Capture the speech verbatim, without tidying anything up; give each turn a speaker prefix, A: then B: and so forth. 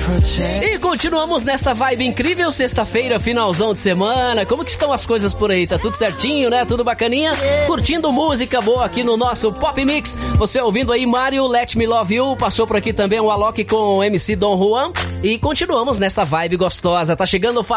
A: E continuamos nesta vibe incrível, sexta-feira, finalzão de semana. Como que estão as coisas por aí? Tá tudo certinho, né? Tudo bacaninha? Curtindo música boa aqui no nosso Pop Mix. Você ouvindo aí Mário, Let Me Love You. Passou por aqui também o Alok com o M C Dom Juan. E continuamos nesta vibe gostosa. Tá chegando o